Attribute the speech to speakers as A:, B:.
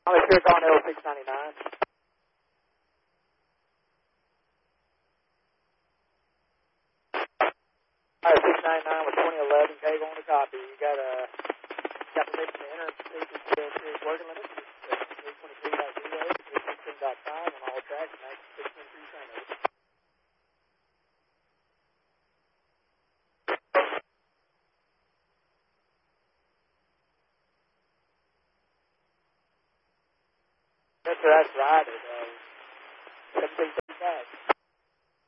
A: I'm sure on L699. Alright, 699 with 2011, Dave on the copy. You got permission to enter the working limit. 323.0, 316.5 on all tracks, 96.3 train. That's right. 17